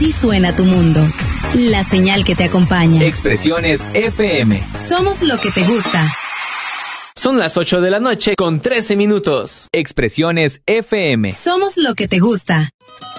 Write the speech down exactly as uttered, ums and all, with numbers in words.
Así suena tu mundo. La señal que te acompaña. Expresiones F M. Somos lo que te gusta. Son las ocho de la noche con trece minutos. Expresiones F M. Somos lo que te gusta.